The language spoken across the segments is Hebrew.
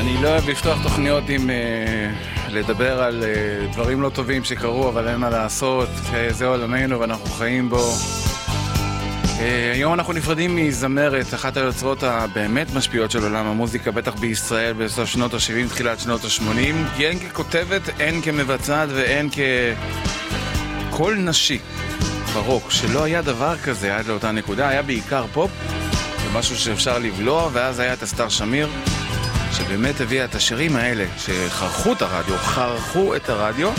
אני לא אוהב לפתוח תוכניות עם לדבר על דברים לא טובים שקרו, אבל אין מה לעשות, זה עולמנו ואנחנו חיים בו. היום אנחנו נפרדים מזמרת, אחת היוצרות הבאמת משפיעות של עולם המוזיקה, בטח בישראל בסוף שנות ה-70, תחילת שנות ה-80, הן ככותבת, הן כמבצעת והן כקול נשי ברוק, שלא היה דבר כזה עד לאותה נקודה, היה בעיקר פופ, משהו שאפשר לבלוע, ואז היה את הסטאר שמיר, שבאמת הביאה את השירים האלה, שחרכו את הרדיו,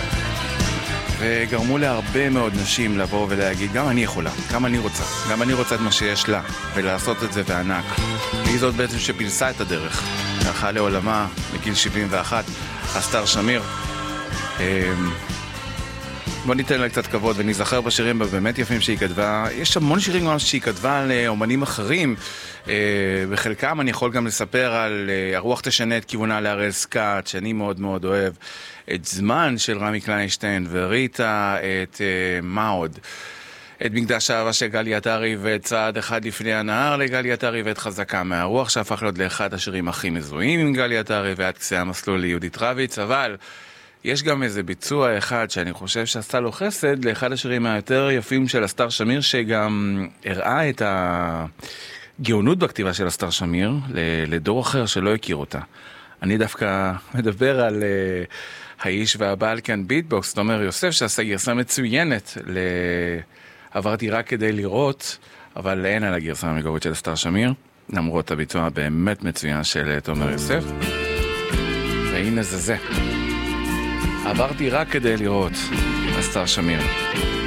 וגרמו להרבה מאוד נשים לבוא ולהגיד, גם אני יכולה, גם אני רוצה את מה שיש לה, ולעשות את זה בענק. והיא זאת בעצם שפילסה את הדרך, הלכה לעולמה בגיל 71, הסטאר שמיר. בוא ניתן לה קצת כבוד ונזכר בשירים באמת יפים שהיא כתבה. יש המון שירים גם שהיא כתבה על אומנים אחרים. בחלקם אני יכול גם לספר על הרוח תשנה את כיוונה להראל סקאט, שאני מאוד מאוד אוהב. את זמן של רמי קליינשטיין וריטה, את מה עוד? את מקדש האהבה של גלי עטרי ואת צעד אחד לפני הנהר לגלי עטרי ואת חזקה מהרוח שהפך להיות לאחד השירים הכי מזוהים עם גלי עטרי ועד קצה המסלול ליהודית רביץ. אבל יש גם איזה ביצוע אחד שאני חושב שעשה לו חסד לאחד השירים היותר יפים של הסטאר שמיר, שגם הראה את הגאונות בכתיבה של הסטאר שמיר לדור אחר שלא הכיר אותה. אני דווקא מדבר על האיש והבעל כאן ביטבוקס, תומר יוסף, שעשה גרסה מצוינת עברתי רק כדי לראות, אבל אין על הגרסה המקורית של הסטאר שמיר, למרות הביצוע באמת מצוין של תומר יוסף. והנה זה עברתי רק כדי לראות הסטאר שמיר.